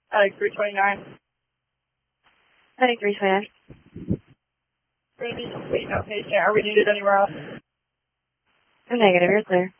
Heading 329. Heading 329. Ready, wait, no patient. Are we needed anywhere else? Negative, you're clear.